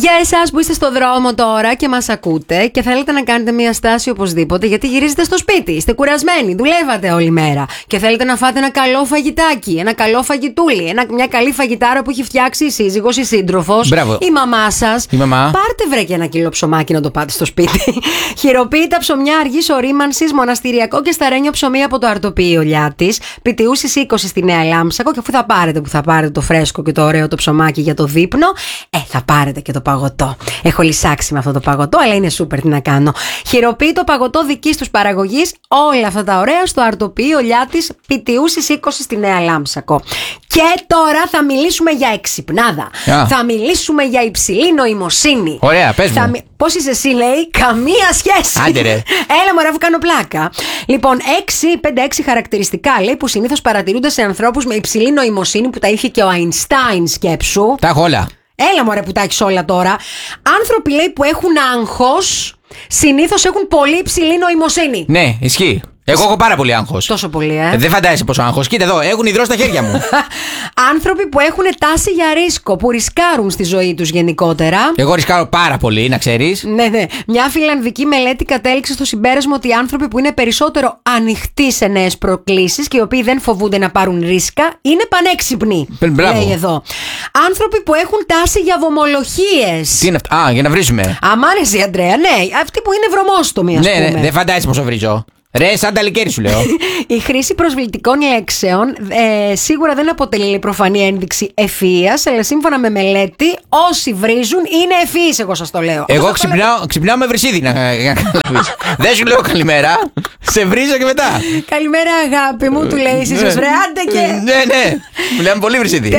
Για εσάς που είστε στο δρόμο τώρα και μας ακούτε και θέλετε να κάνετε μια στάση οπωσδήποτε, γιατί γυρίζετε στο σπίτι, είστε κουρασμένοι, δουλεύατε όλη μέρα και θέλετε να φάτε ένα καλό φαγητάκι, ένα καλό φαγητούλι, μια καλή φαγητάρα που έχει φτιάξει η σύζυγος, η σύντροφος, η μαμά σας. Πάρτε βρε και ένα κιλό ψωμάκι να το πάτε στο σπίτι. Χειροποίητα ψωμιά αργής ορίμανσης, μοναστηριακό και σταρένιο ψωμί από το αρτοπείο Λιάτης, Πιτιούσης 20 στη Νέα Λάμψακο. Και αφού θα πάρετε το φρέσκο και το ωραίο το ψωμάκι για το δείπνο, θα πάρετε και το παγωτό. Έχω λυσάξει με αυτό το παγωτό, αλλά είναι σούπερ, τι να κάνω. Χειροποίητο παγωτό δικής τους παραγωγής, όλα αυτά τα ωραία στο αρτοπείο Λιάτης, Πιτιούσης 20 στη Νέα Λάμψακο. Και τώρα θα μιλήσουμε για εξυπνάδα. Θα μιλήσουμε για υψηλή νοημοσύνη. Ωραία, πες μου. Πώς είσαι εσύ, λέει, καμία σχέση. Άντε ρε. Έλα μωρέ, αφού κάνω πλάκα. Λοιπόν, 5-6 χαρακτηριστικά, λέει, που συνήθως παρατηρούνται σε ανθρώπους με υψηλή νοημοσύνη, που τα είχε και ο Αϊνστάιν, σκέψου. Τα έχω όλα. Έλα μωρέ που τα έχεις όλα τώρα. Άνθρωποι, λέει, που έχουν άγχος, συνήθως έχουν πολύ υψηλή νοημοσύνη. Ναι, ισχύει. Εγώ έχω πάρα πολύ άγχος. Τόσο πολύ, Δεν φαντάζεσαι πόσο άγχος. Κοίτα εδώ, έχουν υδρό στα χέρια μου. Άνθρωποι που έχουν τάση για ρίσκο, που ρισκάρουν στη ζωή τους γενικότερα. Εγώ ρισκάρω πάρα πολύ, να ξέρεις. Ναι. Μια φιλανδική μελέτη κατέληξε στο συμπέρασμα ότι οι άνθρωποι που είναι περισσότερο ανοιχτοί σε νέες προκλήσεις και οι οποίοι δεν φοβούνται να πάρουν ρίσκα είναι πανέξυπνοι. Μπράβο. Λέει εδώ. Άνθρωποι που έχουν τάση για βομολογίες. Τι είναι αυτά? Για να βρίζουμε. Αμάν εσύ, Αντρέα, ναι. Αυτοί που είναι βρωμόστομοι, ας πούμε. Ναι, δεν φαντάζεσαι πόσο βρίζω. Ρε, σαν τα λικέρι σου λέω. Η χρήση προσβλητικών λέξεων σίγουρα δεν αποτελεί προφανή ένδειξη ευφυΐας, αλλά σύμφωνα με μελέτη, όσοι βρίζουν είναι ευφυείς, εγώ σας το λέω. Εγώ ξυπνάω με βρυσίδι, να καταλαβείς. Δεν σου λέω καλημέρα, σε βρίζω και μετά. Καλημέρα, αγάπη μου, του λέει εσείς βρε, άντε και. Ναι, μου λέμε πολύ βρυσίδι.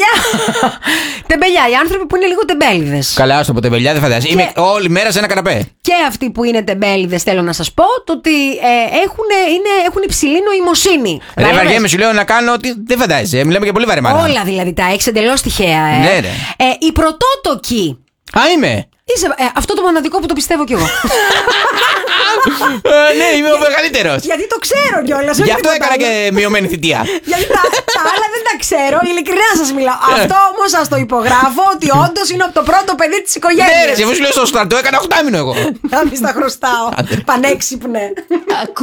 Τεμπελιά, οι άνθρωποι που είναι λίγο τεμπέληδες. Καλά, άστο πω τεμπελιά, δεν φαντάζεσαι. Είμαι όλη μέρα σε ένα καναπέ. Και αυτοί που είναι τεμπέληδες, θέλω να σας πω το ότι έχουν υψηλή νοημοσύνη. Ρε βαριέμαι, σου λέω να κάνω ότι δεν φαντάζεσαι. Μιλάμε για πολύ βαρεμάνα. Όλα δηλαδή τα έχεις εντελώς τυχαία. Ναι, ρε. Οι πρωτότοκοι. Α, είμαι. Είσαι αυτό το μοναδικό που το πιστεύω κι εγώ. Ναι, είμαι ο μεγαλύτερος. Γιατί το ξέρω κιόλας. Γι' αυτό έκανα και μειωμένη θητεία. Γιατί τα άλλα δεν τα ξέρω. Ειλικρινά σας μιλάω. Αυτό όμως σας το υπογράφω, ότι όντως είναι το πρώτο παιδί της οικογένειας. Ναι, ρε, αφού σου λέω στο στρατό έκανα 8 μήνο εγώ. Να μην στα χρωστάω. Πανέξυπνε.